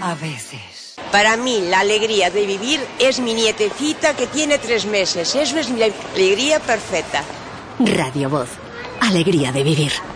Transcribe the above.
A veces. Para mí, la alegría de vivir es mi nietecita que tiene 3 meses. Eso es mi alegría perfecta. Radio Voz. Alegría de vivir.